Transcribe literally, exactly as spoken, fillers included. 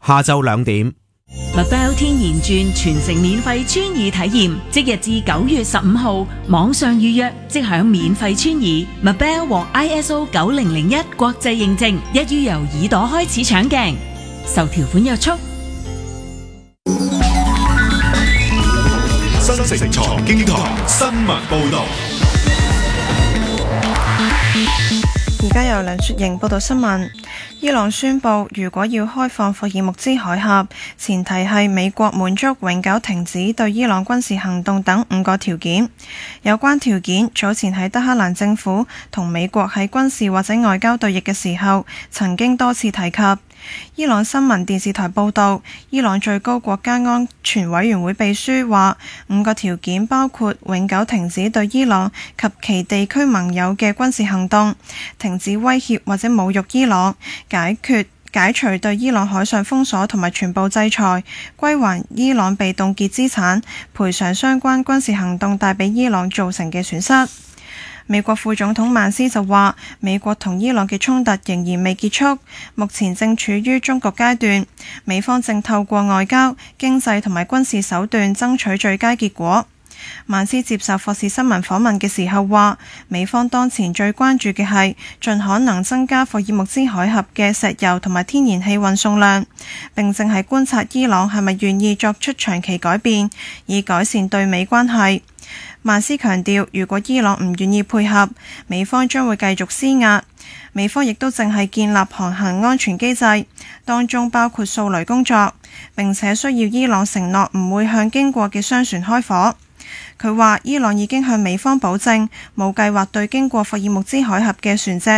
下晝兩點。 Mabel 天然鑽全城免費穿耳體驗，即日至九月十五號網上預約，即享免費穿耳。Mabel 獲 I S O 九零零一國際認證，一於由耳朵開始搶鏡，受條款約束。 新城財經台新聞報道。 而家由梁雪瑩報道新聞。伊朗宣布，如果要開放霍爾木茲海峽，前提係美國滿足永久停止對伊朗軍事行動等五個條件。有關條件早前喺德黑蘭政府同美國喺軍事或者外交對弈嘅時候，曾經多次提及。伊朗新聞電視台報道，伊朗最高國家安全委員會秘書話，五個條件包括永久停止對伊朗及其地區盟友嘅軍事行動，停止威脅或者侮辱伊朗，解決解除對伊朗海上封鎖同埋全部制裁，歸還伊朗被凍結資產，賠償相關軍事行動帶俾伊朗造成嘅損失。美國副總統曼斯就話，美國同伊朗嘅衝突仍然未結束，目前正處於終局階段，美方正透過外交、經濟同埋軍事手段爭取最佳結果。曼斯接受霍士新聞訪問嘅時候話，美方當前最關注嘅係盡可能增加霍爾木茲海峽嘅石油同埋天然氣運送量，並正係觀察伊朗係咪願意作出長期改變，以改善對美關係。曼斯強調，如果伊朗唔願意配合，美方將會繼續施壓。美方亦都正係建立航行安全機制，當中包括掃雷工作，並且需要伊朗承諾唔會向經過嘅商船開火。佢話伊朗已經向美方保證，冇計劃對經過霍爾木茲海峽嘅船隻